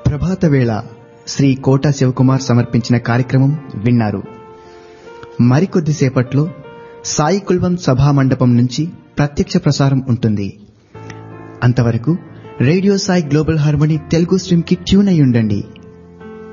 ప్రభాత వేళ శ్రీ కోట శివకుమార్ సమర్పించిన కార్యక్రమం విన్నారు. మరికొద్దిసేపట్లో సాయి కుల్వం సభా మండపం నుంచి ప్రత్యక్ష ప్రసారం ఉంటుంది. అంతవరకు radio Sai global harmony Telugu stream కి ట్యూన్ అయి ఉండండి.